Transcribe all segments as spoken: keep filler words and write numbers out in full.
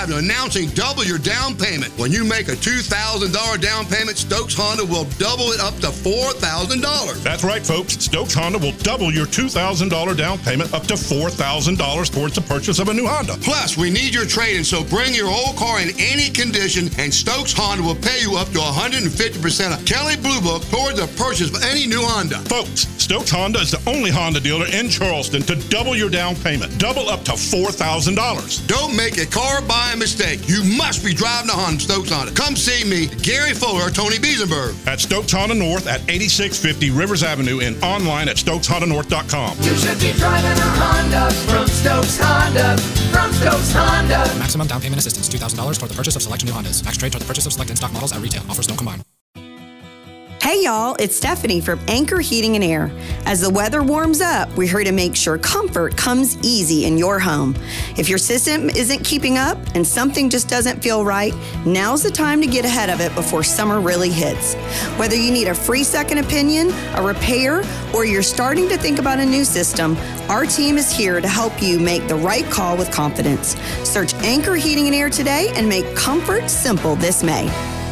Avenue, announcing double your down payment. When you make a two thousand dollars down payment, Stokes Honda will double it up to four thousand dollars. That's right, folks. Stokes Honda will double your two thousand dollars down payment up to four thousand dollars towards the purchase of a new Honda. Plus, we need your trade-in, so bring your old car in any condition, and Stokes Honda will pay you up to one hundred fifty percent of Kelley Blue Book towards the purchase of any new Honda. Folks, Stokes Honda is the only Honda dealer in Charleston to double your down payment. Double up to four thousand dollars. Don't make a car buying mistake. You must be driving a Honda, Stokes Honda. Come see me, Gary Fuller, or Tony Biesenberg. At Stokes Honda North at eighty-six fifty Rivers Avenue and online at stokes honda north dot com. You should be driving a Honda from Stokes Honda. From Stokes Honda. Maximum down payment assistance, two thousand dollars toward the purchase of select new Hondas. Max trade toward the purchase of select in-stock models at retail. Offers don't combine. Hey y'all, it's Stephanie from Anchor Heating and Air. As the weather warms up, we're here to make sure comfort comes easy in your home. If your system isn't keeping up and something just doesn't feel right, now's the time to get ahead of it before summer really hits. Whether you need a free second opinion, a repair, or you're starting to think about a new system, our team is here to help you make the right call with confidence. Search Anchor Heating and Air today and make comfort simple this May.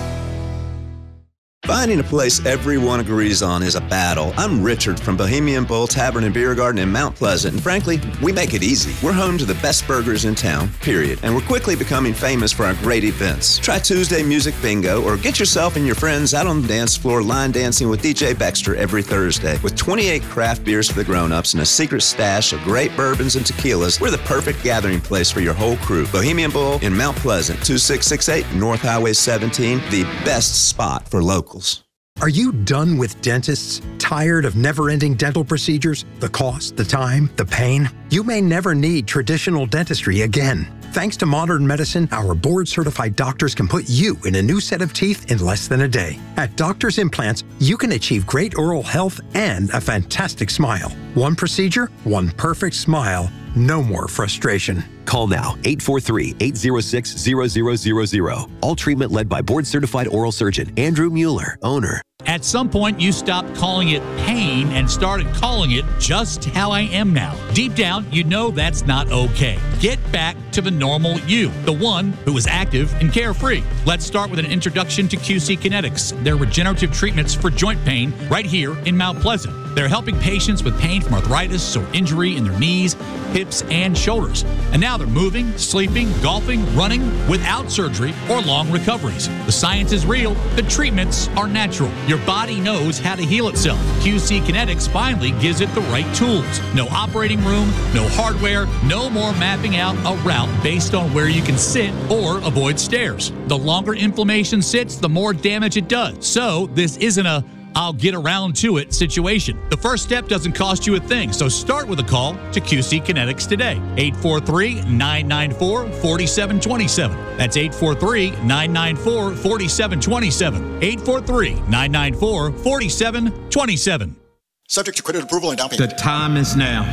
Finding a place everyone agrees on is a battle. I'm Richard from Bohemian Bull Tavern and Beer Garden in Mount Pleasant, and frankly, we make it easy. We're home to the best burgers in town, period, and we're quickly becoming famous for our great events. Try Tuesday Music Bingo, or get yourself and your friends out on the dance floor line dancing with D J Baxter every Thursday. With twenty-eight craft beers for the grown-ups and a secret stash of great bourbons and tequilas, we're the perfect gathering place for your whole crew. Bohemian Bull in Mount Pleasant, two six six eight North Highway seventeen, the best spot for locals. Are you done with dentists? Tired of never-ending dental procedures? The cost, the time, the pain? You may never need traditional dentistry again. Thanks to modern medicine, our board-certified doctors can put you in a new set of teeth in less than a day. At Doctors Implants, you can achieve great oral health and a fantastic smile. One procedure, one perfect smile. No more frustration. Call now, eight four three, eight zero six, zero zero zero zero. All treatment led by board-certified oral surgeon Andrew Mueller, owner. At some point, you stopped calling it pain and started calling it just how I am now. Deep down, you know that's not okay. Get back to the normal you, the one who is active and carefree. Let's start with an introduction to Q C Kinetics, their regenerative treatments for joint pain right here in Mount Pleasant. They're helping patients with pain from arthritis or injury in their knees, hips, and shoulders. And now they're moving, sleeping, golfing, running without surgery or long recoveries. The science is real. The treatments are natural. Your body knows how to heal itself. Q C Kinetics finally gives it the right tools. No operating room, no hardware, no more mapping out a route based on where you can sit or avoid stairs. The longer inflammation sits, the more damage it does. So this isn't a I'll get around to it situation. The first step doesn't cost you a thing, so start with a call to Q C Kinetics today. eight four three, nine nine four, four seven two seven. That's eight four three, nine nine four, four seven two seven. eight four three, nine nine four, four seven two seven. Subject to credit approval and down payment. The time is now.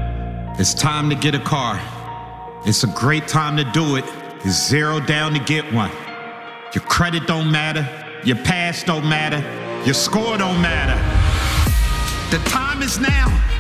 It's time to get a car. It's a great time to do it. It's zero down to get one. Your credit don't matter. Your past don't matter. Your score don't matter. The time is now.